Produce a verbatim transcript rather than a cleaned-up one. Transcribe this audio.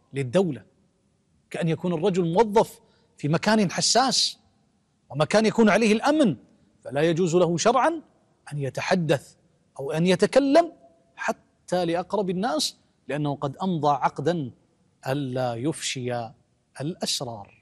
للدولة، كأن يكون الرجل موظف في مكان حساس ومكان يكون عليه الأمن، فلا يجوز له شرعا أن يتحدث أو أن يتكلم حتى لأقرب الناس، لأنه قد أمضى عقدا ألا يفشي الأسرار.